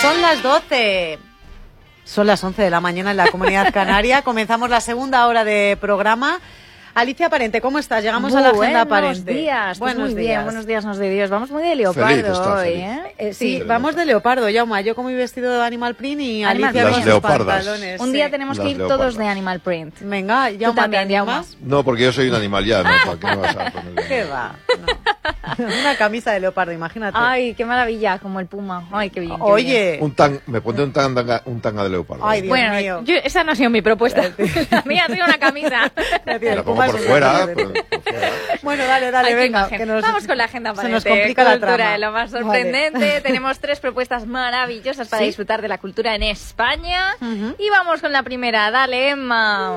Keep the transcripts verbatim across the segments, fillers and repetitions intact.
Son las doce. Son las once de la mañana en la Comunidad Canaria. Comenzamos la segunda hora de programa. Alicia Parente, ¿cómo estás? Llegamos muy a la agenda buenos Parente. Días, pues buenos muy días. Bien, buenos días, nos de Dios. Vamos muy de leopardo hoy, ¿eh? eh sí, sí, vamos de leopardo, Yauma. Yo con mi vestido de Animal Print y Animal Alicia Print. con sus pantalones. Un sí. día tenemos Las que ir leopardas. todos de Animal Print. Venga, Yauma, ¿Tú también, ¿te animas? Yauma? No, porque yo soy un animal ya, ¿no? ¿Para qué me vas a poner? ¿Qué va? No. Una camisa de leopardo, imagínate. Ay, qué maravilla, como el puma. Ay, qué bien. qué Oye. Un tan, me pondré un tanga, un tanga de leopardo. Ay, Dios bueno, mío. yo, esa no ha sido mi propuesta. La mía ha sido una camisa. Me la pongo por fuera, pero por fuera. Bueno, dale, dale, Ay, qué venga. imagen. Que nos, Vamos con la agenda se Parente. nos complica la Cultura trama. de lo más sorprendente. Vale. Tenemos tres propuestas maravillosas para ¿Sí? disfrutar de la cultura en España. Uh-huh. Y vamos con la primera. Dale, Emma.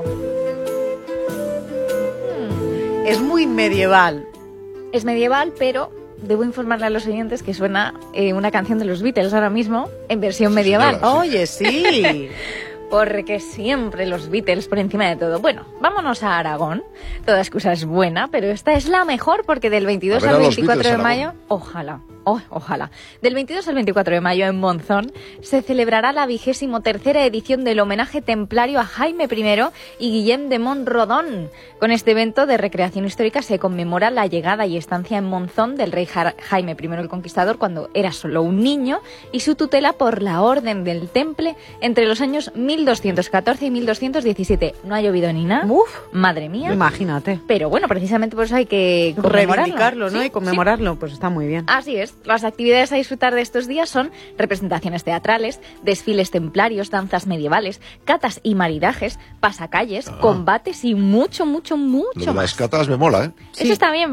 Es muy medieval. Es medieval, pero debo informarle a los oyentes que suena eh, una canción de los Beatles ahora mismo en versión Sí, medieval. señora, sí. Oye, sí. Porque siempre los Beatles por encima de todo. Bueno, vámonos a Aragón. Toda excusa es buena, pero esta es la mejor porque del veintidós A ver al a los veinticuatro de Beatles, mayo, Aragón. ojalá, oh, ojalá. Del veintidós al veinticuatro de mayo en Monzón se celebrará la vigésimo tercera edición del homenaje templario a Jaime primero y Guillem de Montrodon. Con este evento de recreación histórica se conmemora la llegada y estancia en Monzón del rey Ja- Jaime primero el Conquistador cuando era solo un niño y su tutela por la Orden del Temple entre los años mil doscientos catorce y mil doscientos diecisiete. No ha llovido ni nada. Uf, Madre mía. imagínate. Pero bueno, precisamente por eso hay que conmemorarlo. Reivindicarlo, ¿no? Sí, Y conmemorarlo, pues está muy bien. sí. Así es. Las actividades a disfrutar de estos días son representaciones teatrales, desfiles templarios, danzas medievales, catas y maridajes, pasacalles, Ah. combates y mucho, mucho, Lo mucho de más. las catas me mola, ¿eh? Eso está bien.